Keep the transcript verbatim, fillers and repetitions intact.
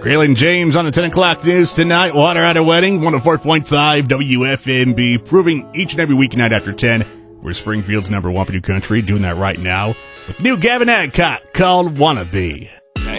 Kraylin James on the ten o'clock news tonight. Water at a Wedding, one oh four point five W F M B, proving each and every weeknight after ten. We're Springfield's number one for new country, doing that right now with new Gavin Adcock called Wannabe.